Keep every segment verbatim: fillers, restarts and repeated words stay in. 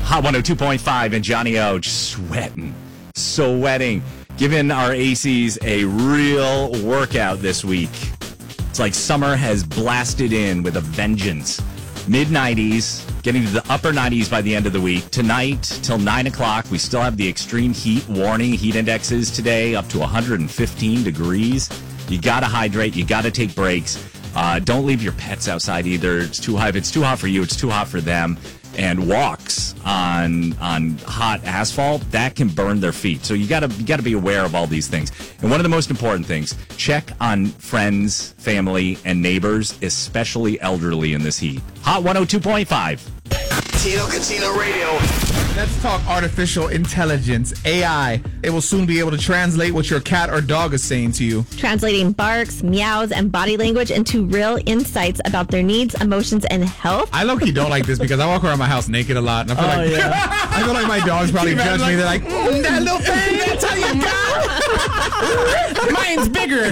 Hot one oh two point five and Johnny O just sweating, sweating, giving our A Cs a real workout this week. It's like summer has blasted in with a vengeance. mid nineties, getting to the upper nineties by the end of the week. Tonight till nine o'clock, we still have the extreme heat warning. Heat indexes today up to one hundred fifteen degrees. You got to hydrate. You got to take breaks. Uh, don't leave your pets outside either. It's too hot. If it's too hot for you, it's too hot for them. And walks on on hot asphalt, that can burn their feet. So you gotta you gotta be aware of all these things. And one of the most important things, check on friends, family, and neighbors, especially elderly in this heat. Hot one oh two point five. Tino Catino Radio. Let's talk artificial intelligence, A I. It will soon be able to translate what your cat or dog is saying to you. Translating barks, meows, and body language into real insights about their needs, emotions, and health. I low-key don't like this because I walk around my house naked a lot. And I feel, oh, like, yeah. I feel like my dogs probably judge me. They're like, mm, that little thing, that's how you got. Mine's bigger.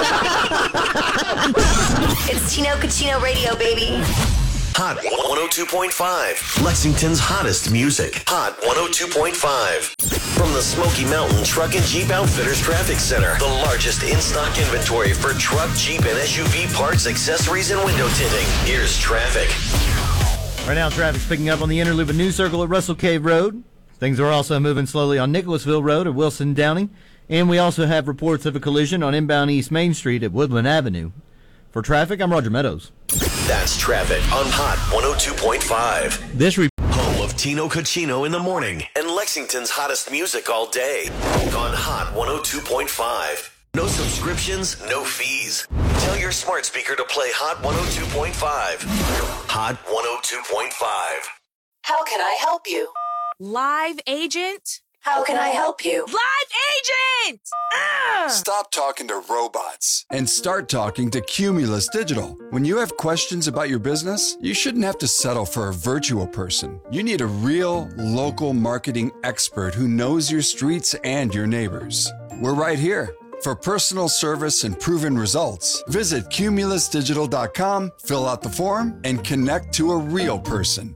It's Tino Catino Radio, baby. Hot one oh two point five. Lexington's hottest music. Hot one oh two point five. From the Smoky Mountain Truck and Jeep Outfitters Traffic Center, the largest in-stock inventory for truck, Jeep, and S U V parts, accessories, and window tinting. Here's traffic. Right now, traffic's picking up on the inner loop of New Circle at Russell Cave Road. Things are also moving slowly on Nicholasville Road at Wilson Downing. And we also have reports of a collision on inbound East Main Street at Woodland Avenue. For traffic, I'm Roger Meadows. That's traffic on Hot one oh two point five. This re- Home of Tino Catino in the morning and Lexington's hottest music all day on Hot one oh two point five. No subscriptions, no fees. Tell your smart speaker to play Hot one oh two point five. Hot one oh two point five. How can I help you? Live agent? How can I help you? Live agent! Ah! Stop talking to robots and start talking to Cumulus Digital. When you have questions about your business, you shouldn't have to settle for a virtual person. You need a real, local marketing expert who knows your streets and your neighbors. We're right here. For personal service and proven results, visit cumulus digital dot com, fill out the form, and connect to a real person.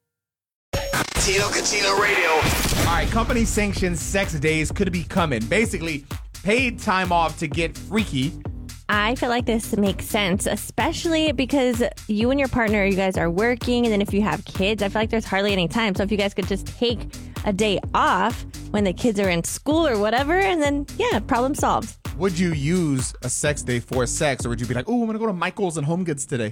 Tino Catino Radio. All right, company-sanctioned sex days could be coming. Basically, paid time off to get freaky. I feel like this makes sense, especially because you and your partner, you guys are working, and then if you have kids, I feel like there's hardly any time. So if you guys could just take a day off when the kids are in school or whatever, and then, yeah, problem solved. Would you use a sex day for sex, or would you be like, oh, I'm going to go to Michael's and Home Goods today?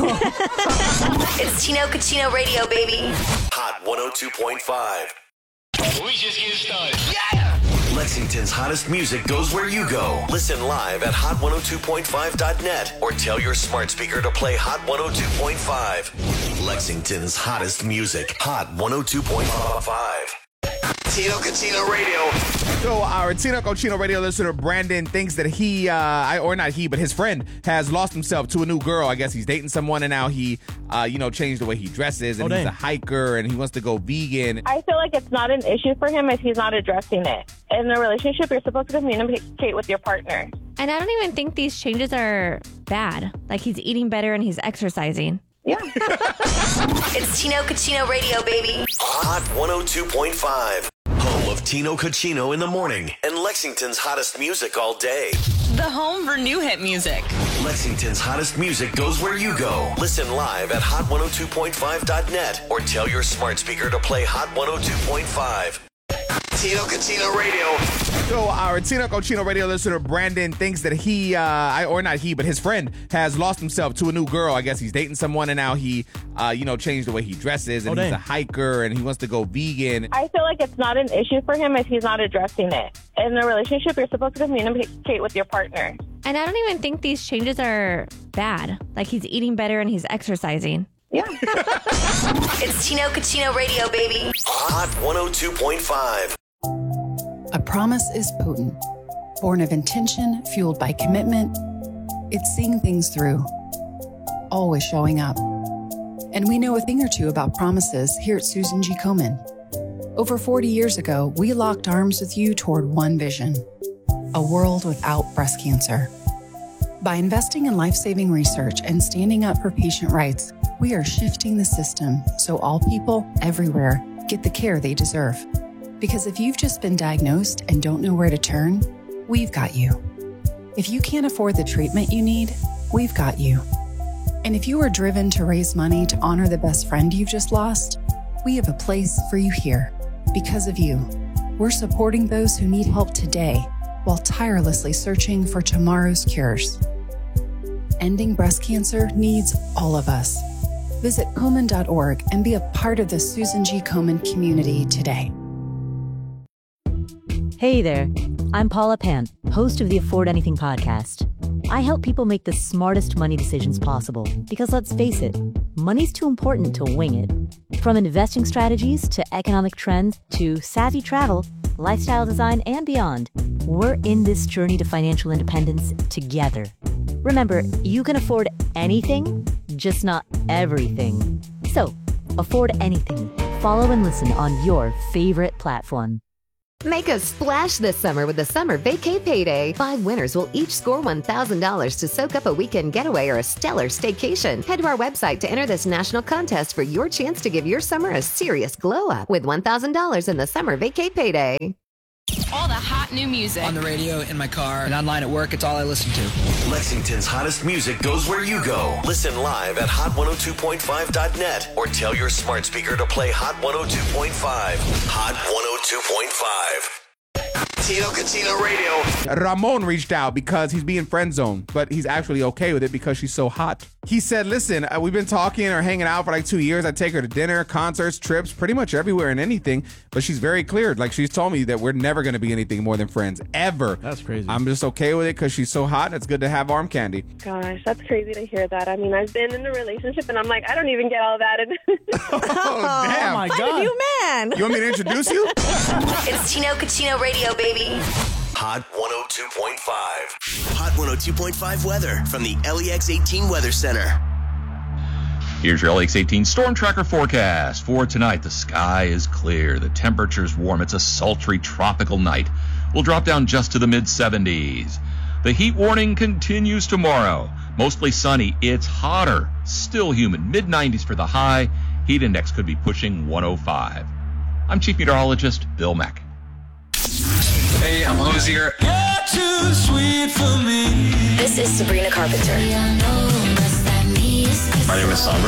It's Tino Catino Radio, baby. Hot one oh two point five. We just getting started. Yeah! Lexington's hottest music goes where you go. Listen live at hot one oh two point five dot net or tell your smart speaker to play Hot one oh two point five. Lexington's hottest music. Hot one oh two point five. Tino Catino Radio. So our Tino Catino Radio listener Brandon thinks that he, uh, I, or not he, but his friend has lost himself to a new girl. I guess he's dating someone, and now he, uh, you know, changed the way he dresses, and oh, he's a hiker, and he wants to go vegan. I feel like it's not an issue for him if he's not addressing it. In a relationship, you're supposed to communicate with your partner. And I don't even think these changes are bad. Like, he's eating better and he's exercising. Yeah. It's Tino Catino Radio, baby. Hot one oh two point five. Home of Tino Catino in the morning and Lexington's hottest music all day. The home for new hit music. Lexington's hottest music goes where you go. Listen live at hot one oh two point five dot net or tell your smart speaker to play Hot one oh two point five. Tino Catino Radio. So our Tino Catino Radio listener Brandon thinks that he, uh, I, or not he, but his friend has lost himself to a new girl. I guess he's dating someone, and now he, uh, you know, changed the way he dresses, and oh, he's a hiker, and he wants to go vegan. I feel like it's not an issue for him if he's not addressing it. In a relationship, you're supposed to communicate with your partner. And I don't even think these changes are bad. Like, he's eating better and he's exercising. Yeah. It's Tino Catino Radio, baby. Hot one oh two point five. A promise is potent, born of intention, fueled by commitment. It's seeing things through, always showing up. And we know a thing or two about promises here at Susan G. Komen. Over forty years ago, we locked arms with you toward one vision, a world without breast cancer. By investing in life-saving research and standing up for patient rights, we are shifting the system so all people everywhere get the care they deserve. Because if you've just been diagnosed and don't know where to turn, we've got you. If you can't afford the treatment you need, we've got you. And if you are driven to raise money to honor the best friend you've just lost, we have a place for you here. Because of you, we're supporting those who need help today while tirelessly searching for tomorrow's cures. Ending breast cancer needs all of us. Visit Komen dot org and be a part of the Susan G. Komen community today. Hey there, I'm Paula Pant, host of the Afford Anything podcast. I help people make the smartest money decisions possible because, let's face it, money's too important to wing it. From investing strategies to economic trends to savvy travel, lifestyle design, and beyond, we're in this journey to financial independence together. Remember, you can afford anything, just not everything. So, afford anything. Follow and listen on your favorite platform. Make a splash this summer with the Summer Vacay Payday. Five winners will each score one thousand dollars to soak up a weekend getaway or a stellar staycation. Head to our website to enter this national contest for your chance to give your summer a serious glow up with one thousand dollars in the Summer Vacay Payday. All the hot new music. On the radio, in my car, and online at work, it's all I listen to. Lexington's hottest music goes where you go. Listen live at hot one oh two point five dot net or tell your smart speaker to play Hot one oh two point five. Hot one oh two point five. Tino Catino Radio. Ramon reached out because he's being friend zoned, but he's actually okay with it because she's so hot. He said, listen, uh, we've been talking or hanging out for like two years. I take her to dinner, concerts, trips, pretty much everywhere and anything, but she's very clear. Like, she's told me that we're never going to be anything more than friends, ever. That's crazy. I'm just okay with it because she's so hot. It's good to have arm candy. Gosh, that's crazy to hear that. I mean, I've been in a relationship and I'm like, I don't even get all that. Oh, damn. Oh my God. You man. You want me to introduce you? It's Tino Catino Radio, baby. Hot one oh two point five. Hot one oh two point five weather from the L E X eighteen Weather Center. Here's your L E X eighteen Storm Tracker forecast. For tonight, the sky is clear. The temperature's warm. It's a sultry tropical night. We'll drop down just to the mid seventies. The heat warning continues tomorrow. Mostly sunny. It's hotter. Still humid. mid nineties for the high. Heat index could be pushing one oh five. I'm Chief Meteorologist Bill Mack. Hey, I'm Hozier. You're too sweet for me. This is Sabrina Carpenter. My name is Somber.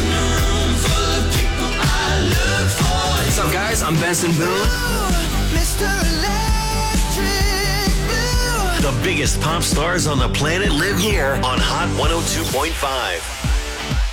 What's up, guys? I'm Benson Boone. The biggest pop stars on the planet live here on Hot one oh two point five.